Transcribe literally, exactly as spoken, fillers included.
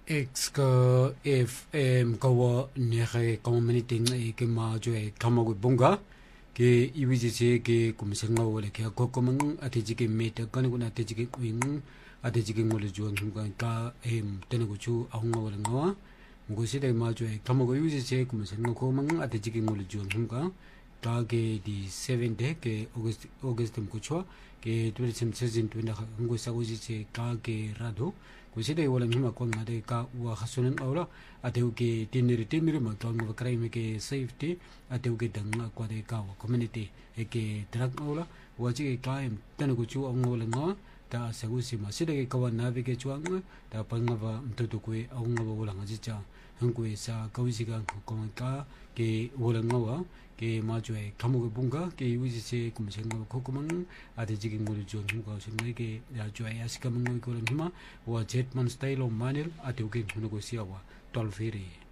X ka F M kawa nere community ngai ke ma jo e kamago bunga ke iwiji ke kumsenga wala ke kokomang ateji ke meta kan kuna ateji ke wing ateji ke ngol jo ngam ka em tenego chu ahunga wala ngawa ngosi dai ma jo e kamago iwiji kumsenga ko mang ateji ke ngol jo ngam ka ta ke di seven day ke august august tem kuchwa ke tourism season tu na ngosa goji ka ke rado Kusida wala ngima kwa ngade ka wa khasunan awla ateu ke tiniri tiniri ma ka ngwa crime ke safety ateu ke danga kwa de ka wa community e ke drug awla waji ke kaim tan ku chu ang wala nga ta sagusi ma sida ke kawa navi ke chuang ta panga ba mtutu ku ang nga wala ngaji cha hangku sa kawisi ka ko ka ke wala nga wa ke ma jwe kamu ke bunga ke yuji se kumsenga ko kumang ade jigi ngol jo ngwa sinai ke ya jwe aska mangoi ko ngima wa jetman style of manil ate ke ngno go siawa tolferi